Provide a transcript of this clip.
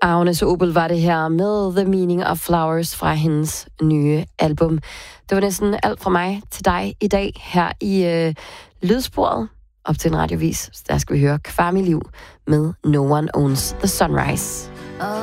Agnes Obel var det her med The Meaning of Flowers fra hendes nye album. Det var næsten alt fra mig til dig i dag her i Lydsporet op til en radiovis. Der skal vi høre Kvarmiliv med No One Owns the Sunrise.